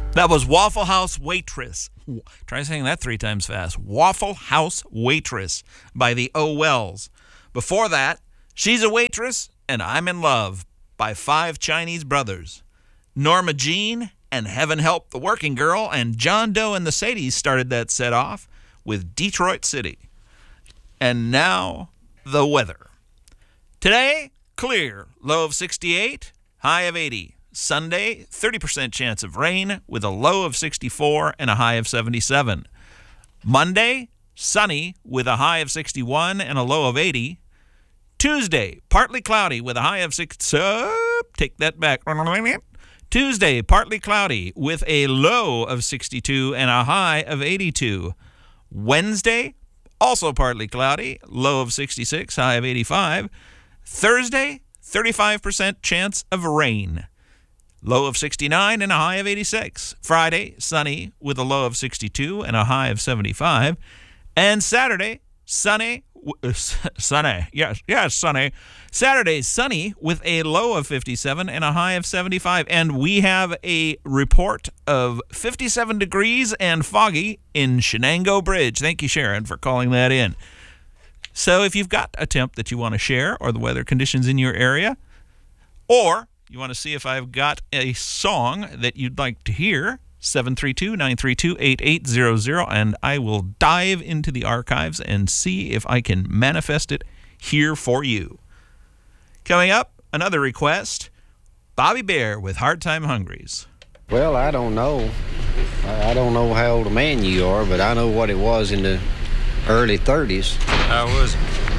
That was Waffle House Waitress. Try saying that 3 times fast. Waffle House Waitress by the O'Wells. Before that, She's a Waitress and I'm in Love by Five Chinese Brothers. Norma Jean and Heaven Help the Working Girl and John Doe and the Sadies started that set off with Detroit City. And now, the weather. Today, clear, low of 68, high of 80. Sunday, 30% chance of rain with a low of 64 and a high of 77. Monday, sunny with a high of 61 and a low of 80. Tuesday, partly cloudy with a high of 6. Take that back. Tuesday, partly cloudy with a low of 62 and a high of 82. Wednesday, also partly cloudy, low of 66, high of 85. Thursday, 35% chance of rain. Low of 69 and a high of 86. Friday, sunny with a low of 62 and a high of 75. And Saturday, sunny. Yes, sunny. Saturday, sunny with a low of 57 and a high of 75. And we have a report of 57 degrees and foggy in Shenango Bridge. Thank you, Sharon, for calling that in. So if you've got a temp that you want to share or the weather conditions in your area, or you want to see if I've got a song that you'd like to hear, 732-932-8800, and I will dive into the archives and see if I can manifest it here for you. Coming up, another request, Bobby Bare with Hard Time Hungries. Well, I don't know. I don't know how old a man you are, but I know what it was in the early 30s. How was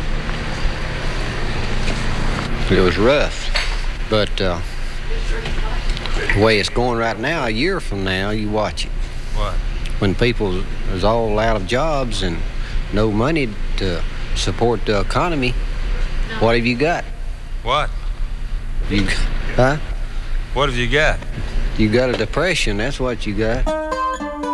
it? It was rough. But the way it's going right now, a year from now, you watch it. What? When people is all out of jobs and no money to support the economy, what have you got? What? Huh? What have you got? You got a depression, that's what you got.